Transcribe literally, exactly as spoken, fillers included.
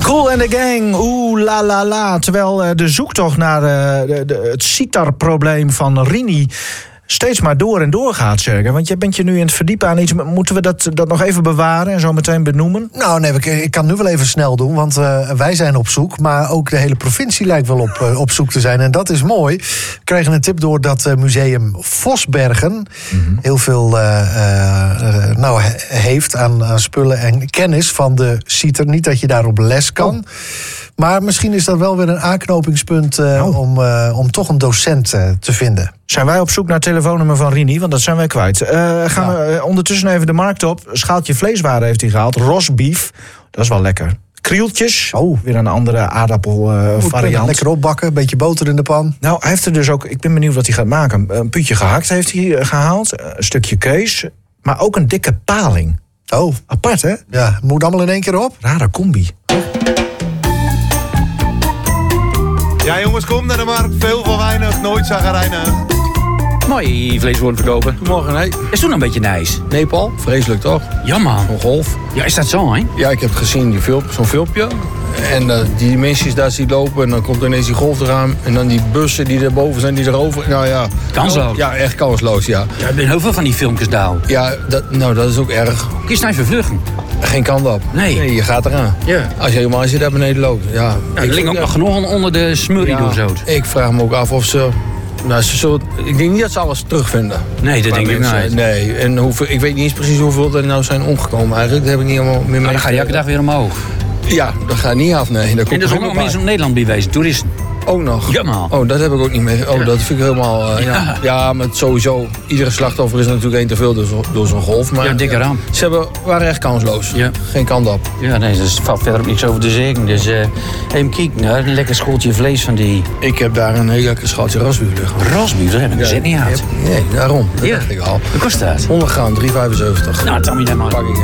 Kool and the Gang, oeh la la la. Terwijl uh, de zoektocht naar uh, de, de, het sitarprobleem van Rini steeds maar door en door gaat, Serge. Want je bent je nu in het verdiepen aan iets. Moeten we dat, dat nog even bewaren en zo meteen benoemen? Nou, nee, ik, ik kan nu wel even snel doen, want uh, wij zijn op zoek. Maar ook de hele provincie lijkt wel op, uh, op zoek te zijn. En dat is mooi. We kregen een tip door dat uh, museum Vosbergen mm-hmm. heel veel uh, uh, nou, heeft aan, aan spullen en kennis van de sitar. Niet dat je daar op les kan. Oh. Maar misschien is dat wel weer een aanknopingspunt uh, oh. om, uh, om toch een docent uh, te vinden. Zijn wij op zoek naar het telefoonnummer van Rini? Want dat zijn wij kwijt. Uh, gaan ja. we uh, ondertussen even de markt op. Schaaltje vleeswaren heeft hij gehaald. Rosbeef. Dat is wel lekker. Krieltjes. Oh. Weer een andere aardappel uh, variant. Lekker opbakken. Een beetje boter in de pan. Nou, hij heeft er dus ook... Ik ben benieuwd wat hij gaat maken. Een puutje gehakt heeft hij uh, gehaald. Een stukje kees. Maar ook een dikke paling. Oh. Apart, hè? Ja, het moet allemaal in één keer op. Rare combi. Ja, jongens, kom naar de markt. Veel voor weinig, nooit zagrijnig. Mooi vleeswoorden verkopen. Goedemorgen, nee. Is toen een beetje nice? Nepal, vreselijk toch? Ja, man. Een golf. Ja, is dat zo, hè? Ja, ik heb het gezien, die film, zo'n filmpje. En uh, die mensen daar zien lopen en dan komt ineens die golf eraan. En dan die bussen die erboven zijn, die erover. Nou ja. Kansloos. Ja, echt kansloos, ja. Ja, er zijn heel veel van die filmpjes daar. Ja, dat, nou, dat is ook erg. Kun je snel vervluchten? Geen kant op. Nee. Nee, je gaat eraan. Ja. Als je helemaal als je daar beneden loopt. Ja. Ja, er liggen ook nog genoeg onder de smurriedoos. Ja, ik vraag me ook af of ze... Nou, ze zullen, ik denk niet dat ze alles terugvinden. Nee, dat denk ik niet. Nee, en hoeveel, ik weet niet eens precies hoeveel er nou zijn omgekomen eigenlijk. Dat heb ik niet helemaal meer mee. Maar dan ga je elke dag weer omhoog. Ja, dat gaat niet af, nee. En er is ook nog mensen in Nederland bij wezen, toeristen. Ook nog? Ja, man. Oh, dat heb ik ook niet mee. Oh, ja. Dat vind ik helemaal... Uh, ja. Ja. ja, maar sowieso... Iedere slachtoffer is natuurlijk één te veel door, zo, door zo'n golf. Maar, ja, dikke ramp. Ze hebben, waren echt kansloos. Ja. Geen kant op. Ja, nee, er valt verder ook niks over te zeggen. Dus uh, even kijken, nou, een lekker schooltje vlees van die... Ik heb daar een heel lekker schaaltje rasbief liggen. Rasbief? Dat heb ik ja, zin niet gehad. Nee, daarom. Dat ja. dacht ik al. Wat kost dat? honderd gram, drie vijfenzeventig. Nou, dan moet je dat maar. Pak ik, ja.